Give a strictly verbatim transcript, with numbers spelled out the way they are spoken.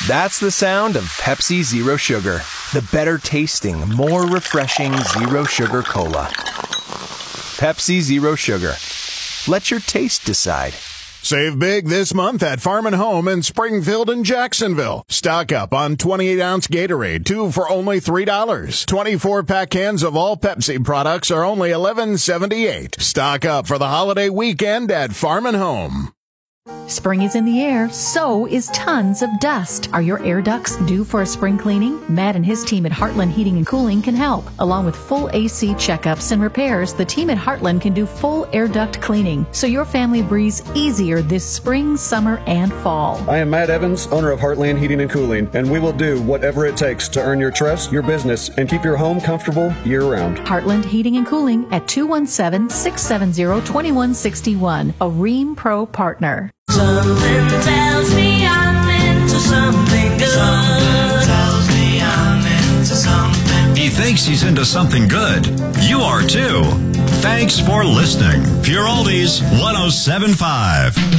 That's the sound of Pepsi Zero Sugar. The better tasting, more refreshing Zero Sugar Cola. Pepsi Zero Sugar. Let your taste decide. Save big this month at Farm and Home in Springfield and Jacksonville. Stock up on twenty-eight ounce Gatorade, two for only three dollars. twenty-four pack cans of all Pepsi products are only eleven seventy-eight. Stock up for the holiday weekend at Farm and Home. Spring is in the air, so is tons of dust. Are your air ducts due for a spring cleaning? Matt and his team at Heartland Heating and Cooling can help. Along with full A C checkups and repairs, the team at Heartland can do full air duct cleaning, so your family breathes easier this spring, summer, and fall. I am Matt Evans, owner of Heartland Heating and Cooling, and we will do whatever it takes to earn your trust, your business, and keep your home comfortable year-round. Heartland Heating and Cooling at two one seven, six seven zero, two one six one, a Ream Pro partner. Something tells me I'm into something good. Something tells me I'm into something. He thinks he's into something good. You are too. Thanks for listening. Pure Oldies one oh seven point five.